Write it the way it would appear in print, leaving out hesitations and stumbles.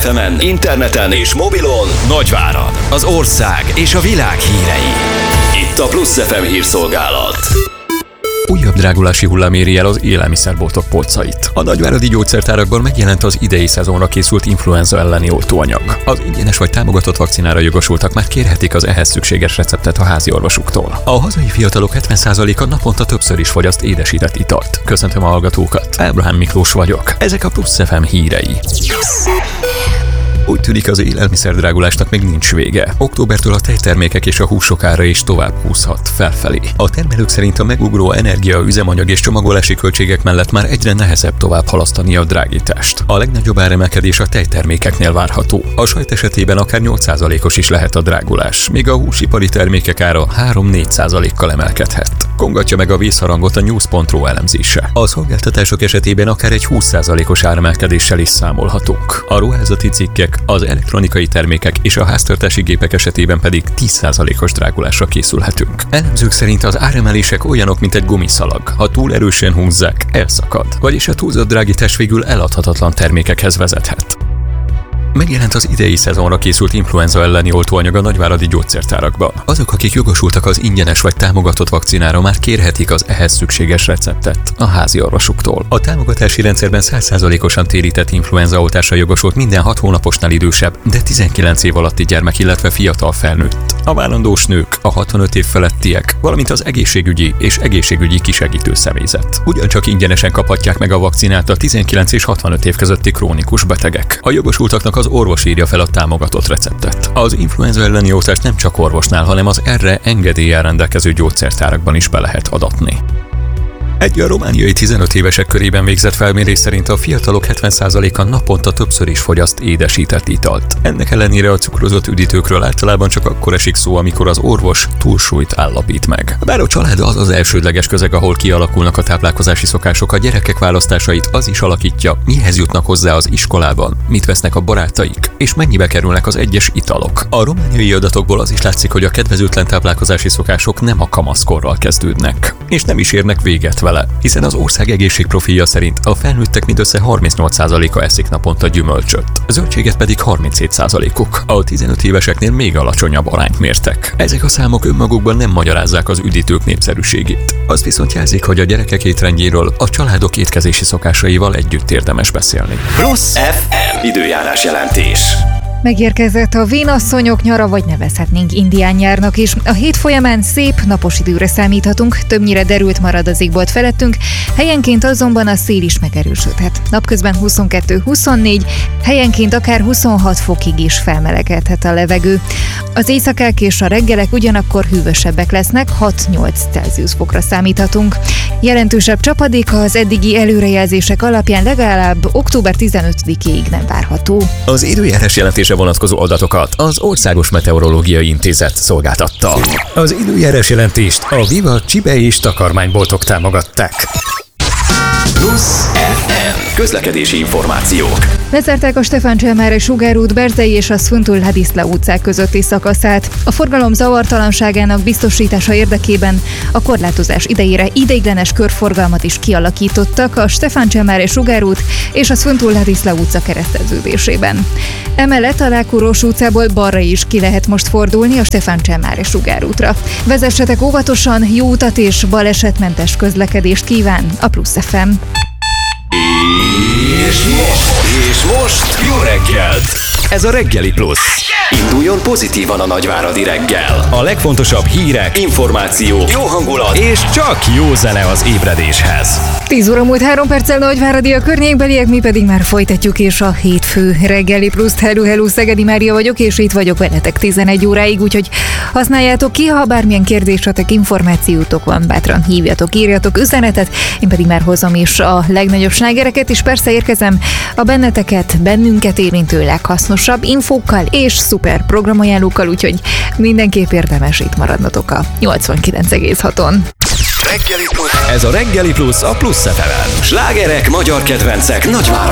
FM-en, interneten és mobilon Nagyvárad, az ország és a világ hírei. Itt a Plusz FM hírszolgálat. Újabb drágulási hullám éri el az élelmiszerboltok polcait. A nagyváradi gyógyszertárakban megjelent az idei szezonra készült influenza elleni oltóanyag. Az ingyenes vagy támogatott vakcinára jogosultak már kérhetik az ehhez szükséges receptet a házi orvosuktól. A hazai fiatalok 70%-a naponta többször is fogyaszt édesített italt. Köszöntöm a hallgatókat, Ábrahám Miklós vagyok. Ezek a Plusz FM hírei. Úgy tűnik, az élelmiszerdrágulásnak még nincs vége. Októbertől a tejtermékek és a húsok ára is tovább húzhat felfelé. A termelők szerint a megugró energia, üzemanyag és csomagolási költségek mellett már egyre nehezebb tovább halasztani a drágítást. A legnagyobb áremelkedés a tejtermékeknél várható. A sajt esetében akár 8%-os is lehet a drágulás, míg a húsipari termékek ára 3-4%-kal emelkedhet. Kongatja meg a vészharangot a News.ro elemzése. A szolgáltatások esetében akár egy 20%-os áremelkedéssel is számolhatunk. A ruházati cikkek, az elektronikai termékek és a háztartási gépek esetében pedig 10%-os drágulásra készülhetünk. Elemzők szerint az áremelések olyanok, mint egy gumiszalag. Ha túl erősen húzzák, elszakad. Vagyis a túlzott drágítás végül eladhatatlan termékekhez vezethet. Megjelent az idei szezonra készült influenza elleni oltóanyag a nagyváradi gyógyszertárakban. Azok, akik jogosultak az ingyenes vagy támogatott vakcinára, már kérhetik az ehhez szükséges receptet a házi orvosuktól. A támogatási rendszerben 100%-osan térített influenzaoltásra jogosult minden 6 hónaposnál idősebb, de 19 év alatti gyermek, illetve fiatal felnőtt. A várandós nők, a 65 év felettiek, valamint az egészségügyi és egészségügyi kisegítő személyzet. Ugyancsak ingyenesen kaphatják meg a vakcinát a 19 és 65 év közötti krónikus betegek. A jogosultaknak az orvos írja fel a támogatott receptet. Az influenza elleni oltást nem csak orvosnál, hanem az erre engedéllyel rendelkező gyógyszertárakban is be lehet adatni. Egy a romániai 15 évesek körében végzett felmérés szerint a fiatalok 70%-a naponta többször is fogyaszt édesített italt. Ennek ellenére a cukrozott üdítőkről általában csak akkor esik szó, amikor az orvos túlsúlyt állapít meg. Bár a család az elsődleges közeg, ahol kialakulnak a táplálkozási szokások, a gyerekek választásait az is alakítja, mihez jutnak hozzá az iskolában, mit vesznek a barátaik, és mennyibe kerülnek az egyes italok. A romániai adatokból az is látszik, hogy a kedvezőtlen táplálkozási szokások nem a kamaszkorral kezdődnek, és nem is érnek véget vele, hiszen az ország egészségprofilja szerint a felnőttek mindössze 38%-a eszik naponta gyümölcsöt, zöldséget pedig 37%-uk. A 15 éveseknél még alacsonyabb arányt mértek. Ezek a számok önmagukban nem magyarázzák az üdítők népszerűségét. Azt viszont jelzik, hogy a gyerekek étrendjéről a családok étkezési szokásaival együtt érdemes beszélni. Plusz FM időjárás jelentés. Megérkezett a vénasszonyok nyara, vagy nevezhetnénk indián nyárnak is. A hét folyamán szép, napos időre számíthatunk, többnyire derült marad az égbolt felettünk, helyenként azonban a szél is megerősödhet. Napközben 22-24, helyenként akár 26 fokig is felmelegedhet a levegő. Az éjszakák és a reggelek ugyanakkor hűvösebbek lesznek, 6-8 Celsius fokra számíthatunk. Jelentősebb csapadék az eddigi előrejelzések alapján legalább október 15-ig nem várható. Az időjárás jelentésre vonatkozó adatokat az Országos Meteorológiai Intézet szolgáltatta. Az időjárás jelentést a Viva csibe és takarmányboltok támogatták. Plusz FM közlekedési információk. Lezárták a Stefán Cselmare sugárút Berzei és a Sfântul Ladislav utcák közötti szakaszát. A forgalom zavartalanságának biztosítása érdekében a korlátozás idejére ideiglenes körforgalmat is kialakítottak a Stefán Cselmare sugárút és a Sfântul Ladislav utca kereszteződésében. Emellett a Lákuros utcából balra is ki lehet most fordulni a Stefán Cselmare sugárútra. Vezessetek óvatosan, jó utat és balesetmentes közlekedést kíván a Plusz FM. És most jó reggelt! Ez a Reggeli Plusz. Induljon pozitívan a nagyváradi reggel. A legfontosabb hírek, információk, jó hangulat és csak jó zene az ébredéshez. 10 óra múlt 3 perccel Nagyváradi, a környékbeliek, mi pedig már folytatjuk és a hétfő Reggeli Pluszt. Hello, Szegedi Mária vagyok, és itt vagyok veletek 11 óráig, úgyhogy használjátok ki, ha bármilyen kérdésetek, információtok van, bátran hívjatok, írjatok üzenetet, én pedig már hozom is a legnagyobb slágereket, és persze érkezem a bennünket érintő leghasznosabb infókkal és szuper programajánlókkal, úgyhogy mindenképp érdemes itt maradnotok a 89,6-on. Ez a Reggeli Plusz a Plusz FM-en. Slágerek, magyar kedvencek, Nagyvárad.